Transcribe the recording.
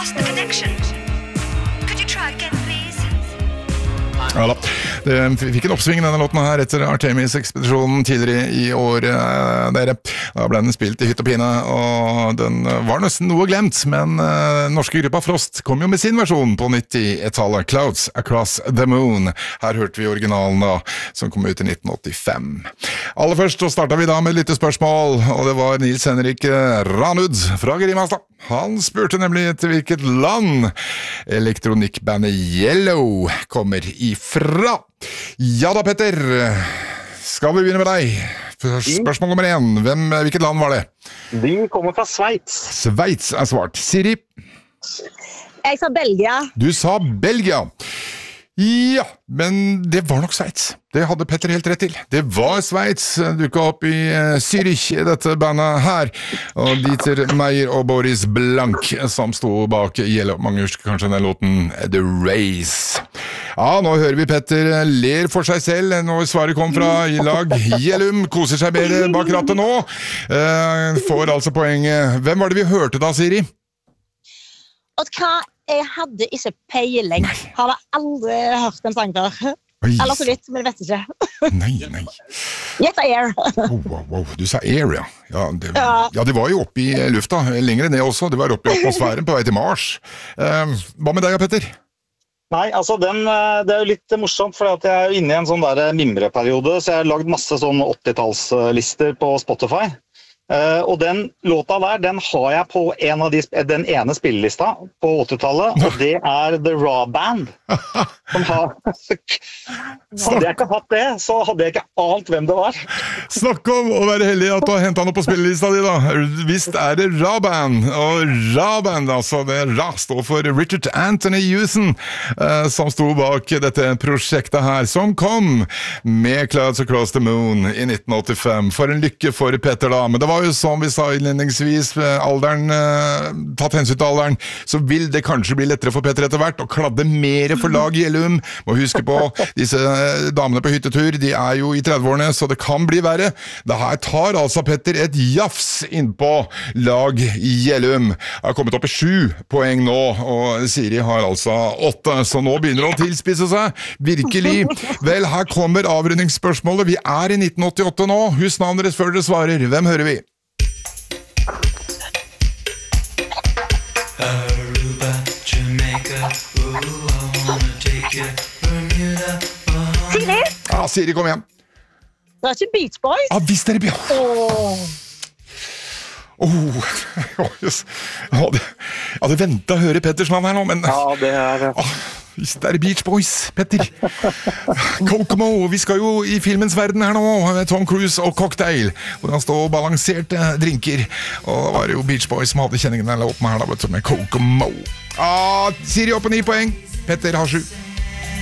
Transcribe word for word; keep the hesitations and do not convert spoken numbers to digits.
lost the connection. Could you try again, please? Ja da, det fikk en oppsving denne låten her etter Artemis-ekspedisjonen tidligere i år, dere. Da ble den spilt i hytt og pine, og den var nesten noe glemt, men uh, norske gruppa Frost kom jo med sin versjon på nitti-tallet, Clouds Across the Moon. Her hørte vi originalen da, som kom ut i nitten åttifem. Aller først så startet vi da med et lyttespørsmål, og det var Nils Henrik Ranud fra Grimastad. Han spurte nemlig til hvilket land elektronikkbandet Yellow kommer ifra. Ja da, Petter, skal vi begynne med deg? Spørsmål nummer én, Hvem, hvilket land var det? De kommer fra Sveits. Sveits er svart. Siri? Jeg sa Belgia. Du sa Belgia. Ja, men det var nok Sveits. Det hadde Petter helt rett til. Det var Sveits, dukket opp i uh, Zürich, dette bandet her. Og Dieter Meier og Boris Blank, som sto bak Yellow. Mange husker kanskje den låten The Race. Ja, nå hører vi Petter ler for seg selv når svaret kom fra i lag. Gjellum koser seg bedre bak rattet nå. Uh, får altså poenget. Hvem var det vi hørte da, Siri? Og hva? Jeg hadde ikke peiling. Har aldri hørt en sang før. Oi. Eller så vidt, men jeg vet ikke. Nei, nei. Gjetta Air. Oh, wow, wow. Du sa Air, ja. Ja det, Ja. ja, det var jo oppe i lufta, lenger ned også. Det var oppe i atmosfæren på vei til Mars. Uh, hva med deg, Petter? Nei, altså den, det er jo litt morsomt, for jeg er jo inne i en sånn der mimreperiode, så jeg har lagd masse sånn åttitallslister på Spotify. Uh, og den låta der, den har jeg på en av de, den ene spillelista på åttitallet, og det er The Raw Band. Som har, hadde jeg ikke hatt det, så hadde jeg ikke ant hvem det var. Snakk om å være heldig at du har hentet noe på spillelista di da. Visst er det Raw Band, og Raw Band, altså det Ra står for Richard Anthony Hewson, uh, som sto bak dette prosjektet her, som kom med Clouds Across the Moon i nitten åttifem. For en lykke for Petter da, men det var jo som vi sa innledningsvis, alderen, eh, tatt hensyn til alderen, så vil det kanskje bli lettere for Petter etter hvert å kladde mer for lag Gjellum. Må huske på, disse eh, damene på hyttetur, de er jo i tredveårene, så det kan bli verre. Det her tar altså Petter et jafs innpå lag Gjellum. Har kommet opp i sju poeng nå, og Siri har altså åtte, så nå begynner det å tilspisse seg. Virkelig. Vel, her kommer avrundingsspørsmålet. Vi er i nitten åttiåtte nå. Husk navnet deres før dere svarer. Hvem hører vi? Aruba, Jamaica, ooh, I wanna take you, Bermuda, Bahamas. Siri? Ja, Siri, kom igjen. Det er ikke Beach Boys. Ja, visst er det bra. Åh. Oh, yes. Jeg hadde, jeg hadde ventet å høre Petters navn her nå, men Ja, det er... oh, visst er det Beach Boys, Petter. Kokomo, vi skal jo i filmens verden her nå, med Tom Cruise og Cocktail, hvor han står og balanserte drinker, og da var det jo Beach Boys som hadde kjenningen den låten her da, vet du, med Kokomo. Ah, Siri opp på ni poeng, Petter har sju.